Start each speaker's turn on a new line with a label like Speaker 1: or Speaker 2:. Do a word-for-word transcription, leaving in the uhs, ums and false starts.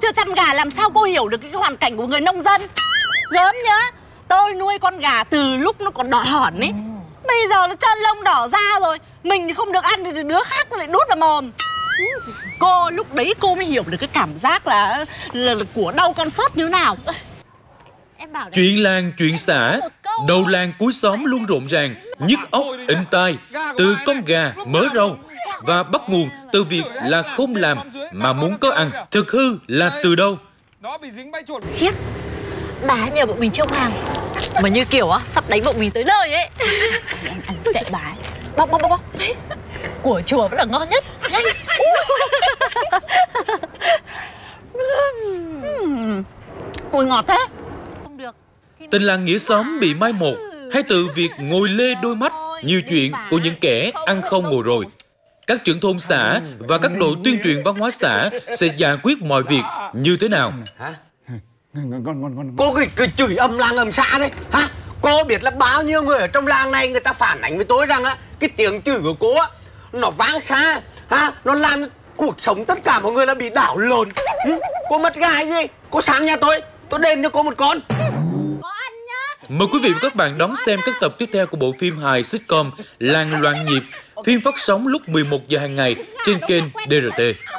Speaker 1: chưa chăm gà làm sao cô hiểu được cái hoàn cảnh của người nông dân. Gớm nhá, tôi nuôi con gà từ lúc nó còn đỏ hỏn ấy. Bây giờ nó chân lông đỏ ra rồi, mình thì không được ăn thì đứa khác lại đút vào mồm. Cô lúc đấy cô mới hiểu được cái cảm giác là, là, là của đau con sót như thế nào.
Speaker 2: Em bảo đấy.
Speaker 3: Chuyện làng chuyện xã, đầu làng cuối xóm luôn rộn ràng, nhức óc, inh tai, từ con gà, mớ rau. Và bắt nguồn từ việc là không làm mà muốn có ăn. Thực hư là từ đâu?
Speaker 2: Khiếp, bà nhờ bọn mình trông hàng mà như kiểu á sắp đánh bọn mình tới nơi ấy.
Speaker 1: Anh ăn tệ bà ấy.
Speaker 2: Bóc bóc bóc bóc. Của chùa vẫn là ngon nhất. Nhanh.
Speaker 1: Ôi ngọt thế.
Speaker 2: Không được.
Speaker 3: Tình làng nghĩa xóm bị mai một hay từ việc ngồi lê đôi mắt, nhiều chuyện của những kẻ ăn không ngồi rồi. Các trưởng thôn xã và các đội tuyên truyền văn hóa xã sẽ giải quyết mọi việc như thế nào?
Speaker 4: Hả? Cô cứ, cứ chửi ầm làng ầm xã đấy hả? Cô biết là bao nhiêu người ở trong làng này người ta phản ánh với tôi rằng á cái tiếng chửi của cô á nó vang xa ha, nó làm cuộc sống tất cả mọi người là bị đảo lộn. Ừ? Cô mất gà hay gì? Cô sang nhà tôi, tôi đền cho cô một con.
Speaker 3: Mời quý vị và các bạn đón xem các tập tiếp theo của bộ phim hài sitcom Làng Loạn Nhịp, phim phát sóng lúc mười một giờ hàng ngày trên kênh đê rờ tê.